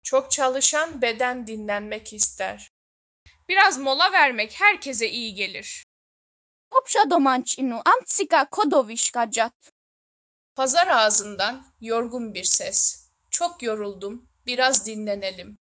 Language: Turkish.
Çok çalışan beden dinlenmek ister. Biraz mola vermek herkese iyi gelir. Hopşa domançinu, amtsika kodovişkacat. Pazar ağzından yorgun bir ses. Çok yoruldum, biraz dinlenelim.